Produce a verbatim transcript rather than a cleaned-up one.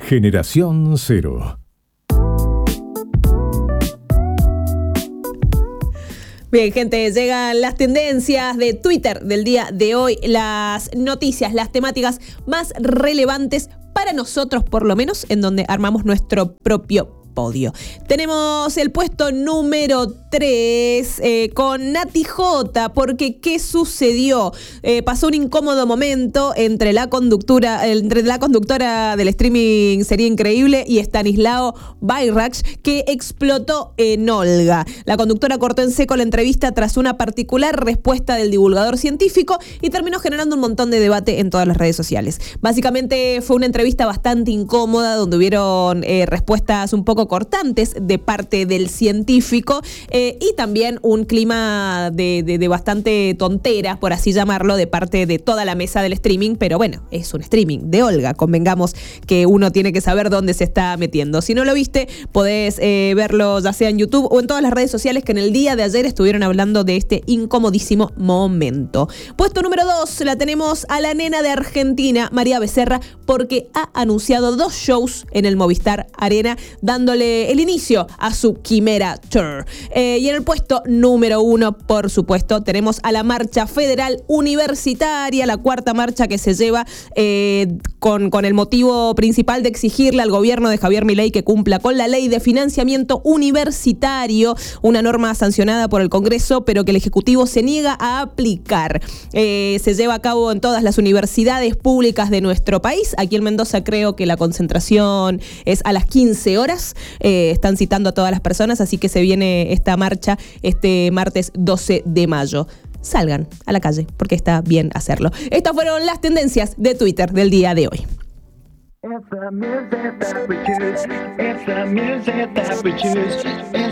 Generación Cero. Bien, gente, llegan las tendencias de Twitter del día de hoy, las noticias, las temáticas más relevantes para nosotros, por lo menos, en donde armamos nuestro propio podio. Tenemos el puesto número tres eh, con Nati J, porque ¿qué sucedió? Eh, pasó un incómodo momento entre la conductora, entre la conductora del streaming Sería Increíble y Stanislao Bayrach, que explotó en Olga. La conductora cortó en seco la entrevista tras una particular respuesta del divulgador científico y terminó generando un montón de debate en todas las redes sociales. Básicamente fue una entrevista bastante incómoda donde hubieron eh, respuestas un poco cortantes de parte del científico eh, y también un clima de, de, de bastante tontera, por así llamarlo, de parte de toda la mesa del streaming, pero bueno, es un streaming de Olga, convengamos que uno tiene que saber dónde se está metiendo. Si no lo viste, podés eh, verlo ya sea en YouTube o en todas las redes sociales que en el día de ayer estuvieron hablando de este incomodísimo momento. Puesto número dos, la tenemos a la nena de Argentina, María Becerra, porque ha anunciado dos shows en el Movistar Arena, dándole el inicio a su Quimera Tour. Eh, y en el puesto número uno, por supuesto, tenemos a la Marcha Federal Universitaria, la cuarta marcha que se lleva eh, con, con el motivo principal de exigirle al gobierno de Javier Milei que cumpla con la ley de financiamiento universitario, una norma sancionada por el Congreso, pero que el Ejecutivo se niega a aplicar. Eh, se lleva a cabo en todas las universidades públicas de nuestro país. Aquí en Mendoza creo que la concentración es a las quince horas. Eh, están citando a todas las personas, así que se viene esta marcha este martes doce de mayo. Salgan a la calle, porque está bien hacerlo. Estas fueron las tendencias de Twitter del día de hoy. It's the music that we choose. It's the music that we choose. It's